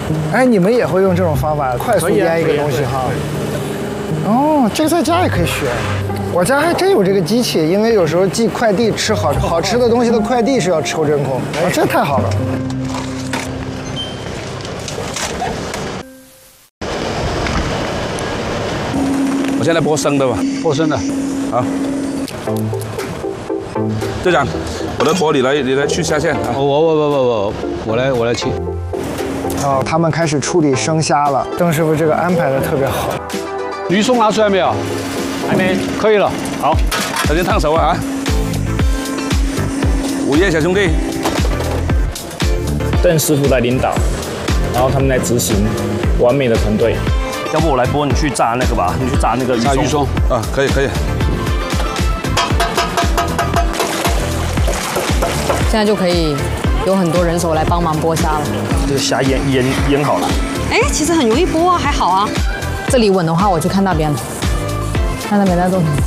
哎，你们也会用这种方法快速腌一个东西哈？哦，这个在家也可以学。我家还真有这个机器，因为有时候寄快递吃好吃的东西的快递是要抽真空，啊，这太好了。 我现在剥生的吧， 剥生的， 好。队长，我的锅你来去下线啊。 我来切。 哦，他们开始处理生虾了。邓师傅这个安排的特别好。 鱼松拿出来没有？还没，可以了。好， 小心烫手啊！午夜小兄弟， 邓师傅来领导，然后他们来执行完美的团队。 要不我来播，你去炸那个吧，你去炸那个炸鱼松啊，可以。 现在就可以有很多人手来帮忙剥虾了。 这个虾腌好了。 哎，其实很容易剥啊，还好啊。 这里稳的话，我就看那边了，看那边在做什么。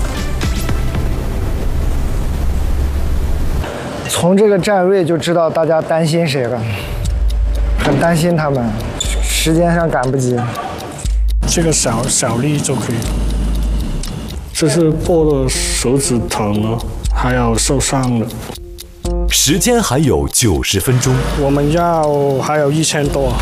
从这个站位就知道大家担心谁了，很担心他们，时间上赶不及。 这个小粒就可以，这是剥的手指疼了，还有受伤了。 时间还有90分钟， 我们还有1000多。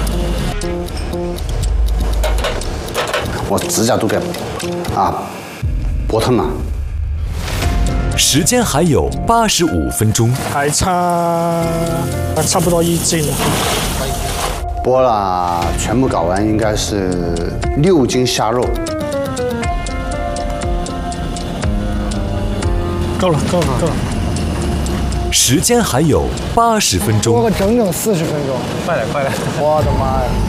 我指甲都给剥疼了。 时间还有85分钟， 还差不多1斤了。 剥了，全部搞完应该是6斤虾肉。 够了。 时间还有80分钟， 剥个整40分钟， 快点！ 我的妈呀！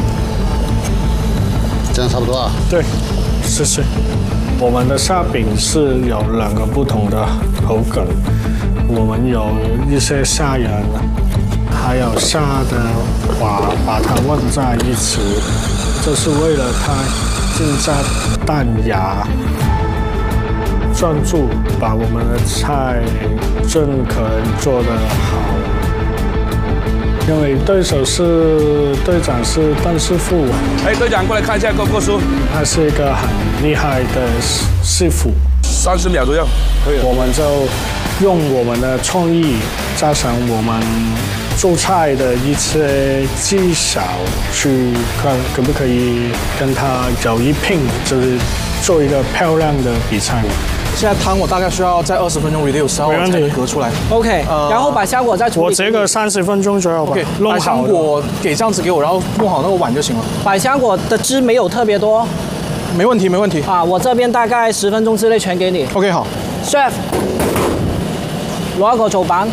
这样差不多啊？ 对，谢谢。我们的虾饼是有2个不同的口感，我们有一些虾仁，还有虾的话把它混在一起，这是为了它更加弹牙。专注把我们的菜尽可能做得好，因为队长是邓师傅。 哎，队长过来看一下够不够熟？ 他是一个很厉害的师傅。 30秒左右，可以了。 我们就用我们的创意，加上我们做菜的一些技巧，去看可不可以跟他有一拼，就是做一个漂亮的比赛。 现在汤我大概需要在20分钟 reduce， 然后才能隔出来。 OK， 然后把虾果再处理。 我这个30分钟左右吧。 OK， 把虾果给这样子给我，然后弄好那个碗就行了。 百香果的汁没有特别多。 没问题。 啊，我这边大概10分钟之内全给你。 OK， 好。 Chef， 攞一個做板。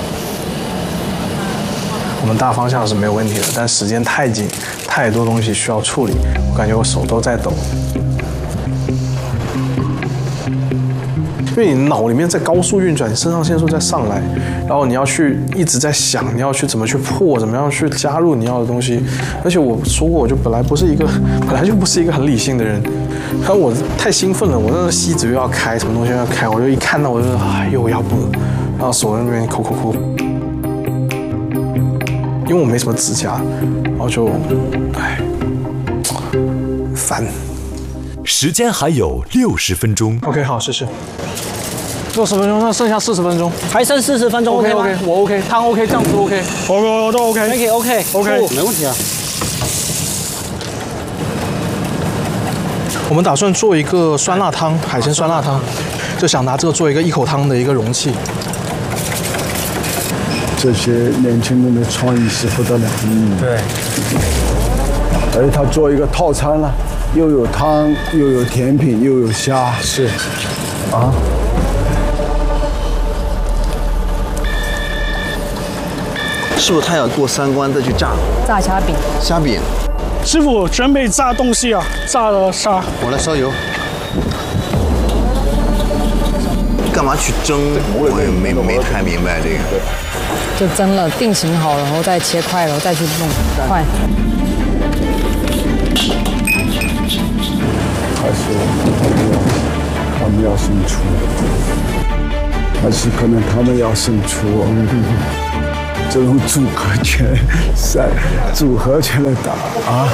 我们大方向是没有问题的，但时间太紧，太多东西需要处理，我感觉我手都在抖。因为你脑里面在高速运转，你肾上腺素在上来，然后你要去一直在想，你要去怎么去破，怎么样去加入你要的东西。而且我说过，我就本来就不是一个很理性的人，然后我太兴奋了，我那个锡纸又要开，什么东西又要开，我就一看到我就又要剥，然后手在那边抠，因为我没什么指甲，然后就烦。 时间还有60分钟。 OK， 好，谢谢。60分钟，那剩下40分钟， 还剩40分钟 OK， 我 OK， 汤 OK， 这样子 OK， 我都 OK。 OK， 没问题啊。我们打算做一个酸辣汤，海鲜酸辣汤，就想拿这个做一个1口汤的一个容器。 这些年轻人的创意是不得了。 对。 而且他做一个套餐了，又有汤，又有甜品，又有虾。 是。 啊。 是不是他要过3关再去炸虾饼？ 虾饼。 师傅准备炸东西啊，炸了虾。 我来烧油。干嘛去蒸？我也没太明白这个。 就蒸了，定型好，然后再切块，然后再去弄块。 还是他们要胜出，还是可能他们要胜出。 这种组合拳赛，组合拳的打啊。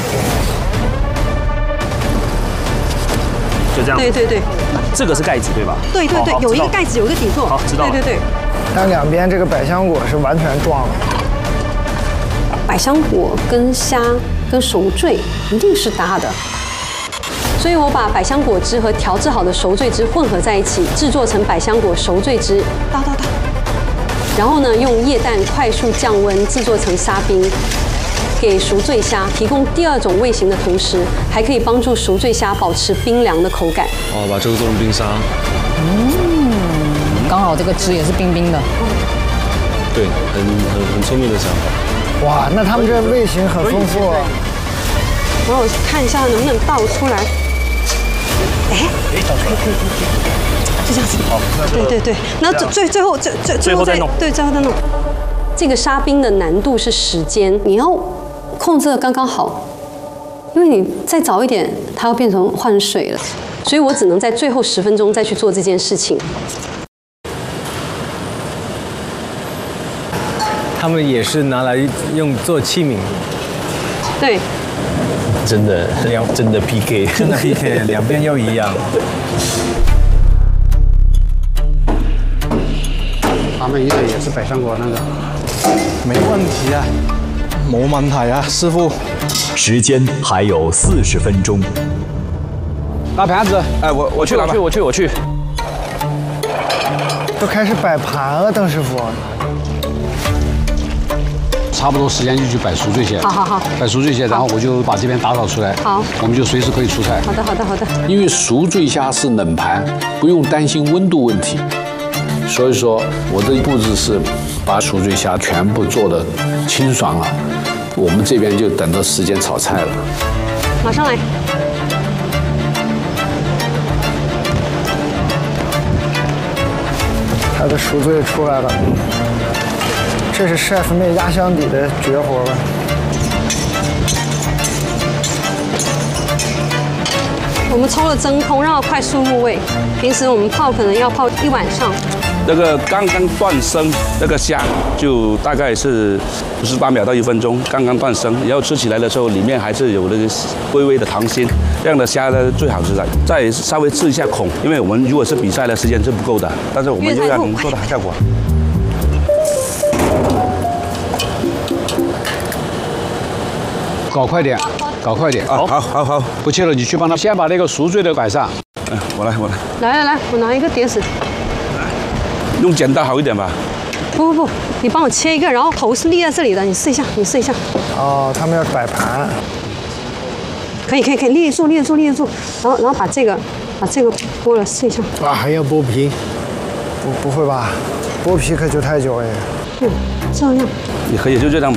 就这样。 对对对， 这个是盖子对吧？ 对对对，有一个盖子，有一个底座。 好，知道了。 对对对。 但两边这个百香果是完全撞了。 百香果跟虾跟熟醉一定是搭的，所以我把百香果汁和调制好的熟醉汁混合在一起，制作成百香果熟醉汁，倒。然后呢，用液氮快速降温制作成沙冰，给熟醉虾提供第二种味型的同时，还可以帮助熟醉虾保持冰凉的口感。 哦，把这个做成冰沙。 刚好这个汁也是冰冰的。 对，很聪明的想法。 哇，那他们这味型很丰富啊。 然后我看一下能不能倒出来。哎，就这样子。好，对对，那最后再弄。对，最后再弄。这个沙冰的难度是时间，你要控制的刚刚好，因为你再早一点，它要变成换水了，所以我只能在最后10分钟再去做这件事情。 他们也是拿来用做器皿。 对。 真的 PK， 真的 PK， 两边又一样。 他们一个也是百香果那个。 没问题啊，冇问题啊，师傅。 时间还有40分钟。 拿盘子。 哎，我去拿吧。 我去。 都开始摆盘了，邓师傅。 差不多时间就去摆熟醉蟹。 好。 摆熟醉蟹，然后我就把这边打扫出来。 好。 我们就随时可以出菜。 好的。 因为熟醉虾是冷盘，不用担心温度问题，所以说我的布置是把熟醉虾全部做的清爽了，我们这边就等着时间炒菜了。 马上来。 他的熟醉出来了。这是 chef 妹压箱底的绝活吧？ 我们抽了真空，让它快速入味。平时我们泡可能要泡1晚上。 那个刚刚断生，那个虾就大概是58秒到1分钟，刚刚断生，然后吃起来的时候里面还是有那个微微的溏心，这样的虾呢最好是再稍微吃一下孔，因为我们如果是比赛的时间是不够的，但是我们又要能做到效果。 搞快点。 好， 不切了，你去帮他先把那个熟醉的摆上。 我来。 来，我拿一个碟子。 用剪刀好一点吧。 不，你帮我切一个，然后头是立在这里的，你试一下。 哦，他们要摆盘。 可以，立得住。然后把这个剥了，试一下。 哇，还要剥皮？不会吧？剥皮可就太久哎。 这样。 也可以，就这样吧。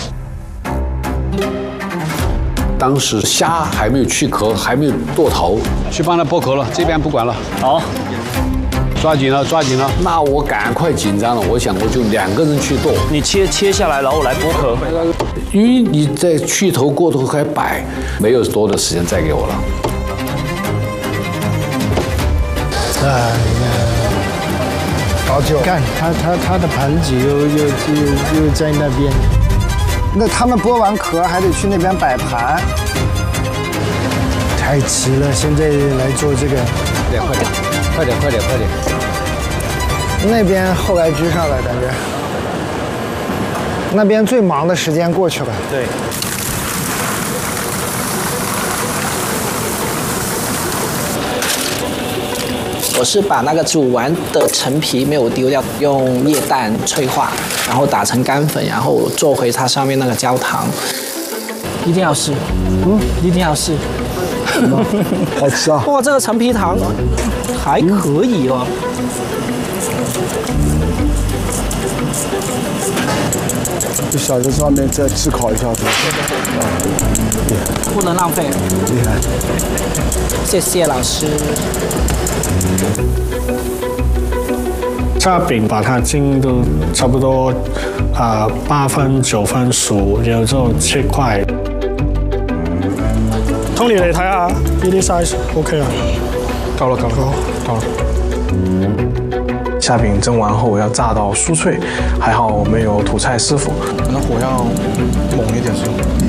当时虾还没有去壳，还没有剁头，去帮他剥壳了，这边不管了。 好， 抓紧了。那我赶快紧张了，我想我就2个人去剁。 你切下来，然后来剥壳。 因为你在去头过头还摆，没有多的时间再给我了。 好久。 看他的盘子又在那边。 那他们剥完壳还得去那边摆盘， 太迟了，现在来做这个。 快点！ 那边后来居上了，感觉。那边最忙的时间过去了。 对。 我是把那个煮完的陈皮没有丢掉，用液氮催化，然后打成干粉，然后做回它上面那个焦糖。一定要试，一定要试。 好吃啊！ 哇，这个陈皮糖还可以哦。 就小在上面再炙烤一下子。 不能浪费。 厉害。 谢谢老师。 炸饼把它煎到差不多8分9分熟，然後之後切塊。Tony 嚟睇下呢啲 size OK 啊，夠啦。 虾饼蒸完后要炸到酥脆，还好我们有土菜师傅，可能火要猛一点。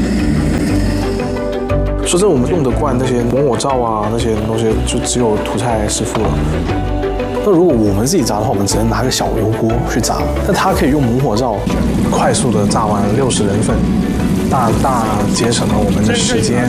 说真的，我们用得惯那些蒙我灶啊，那些东西就只有土菜师傅了。那如果我们自己炸的话，我们只能拿个小油锅去炸，但它可以用猛火灶，快速的炸完60人份，大大节省了我们的时间。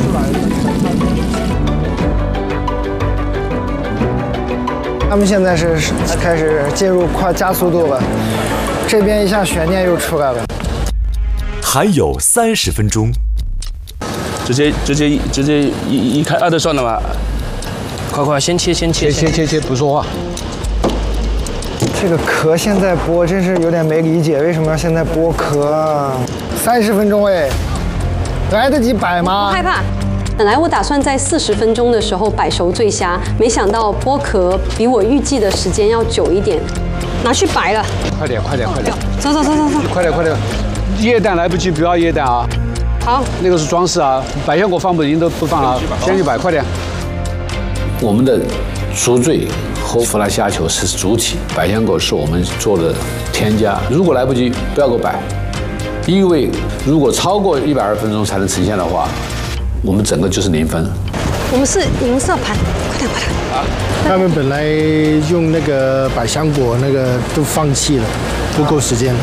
他们现在是开始进入快加速度了，这边一下悬念又出来了。 还有30分钟。 直接一开2就算了吧。 快，先切， 不说话。 这个壳现在剥真是有点没理解，为什么要现在剥壳啊？30分钟哎，来得及摆吗？ 不害怕。本来我打算在40分钟的时候摆熟醉虾，没想到剥壳比我预计的时间要久一点，拿去摆了。 快点！ 走！ 快点！液蛋来不及，不要液蛋啊。 好， 那个是装饰啊，百香果放不进都不放了，先去摆，快点。 我们的酥醉和弗拉虾球是主体，百香果是我们做的添加。如果来不及，不要给我摆，因为如果超过120分钟才能呈现的话，我们整个就是0分。 我们是银色盘，快点！ 他们本来用那个百香果那个都放弃了，不够时间。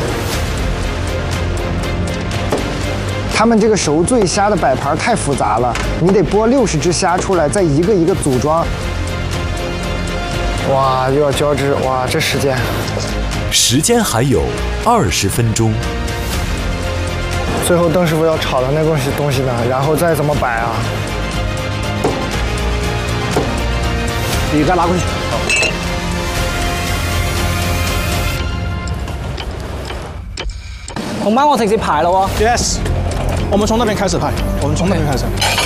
他们这个熟醉虾的摆盘太复杂了，你得剥60只虾出来，再一个一个组装。哇，又要交织，哇，这时间。 时间还有20分钟。 最后邓师傅要炒的那东西呢，然后再怎么摆啊？ 你给它拿过去。 紅媽，我直接排咯喎。 Yes， 我们从那边开始拍，我们从那边开始。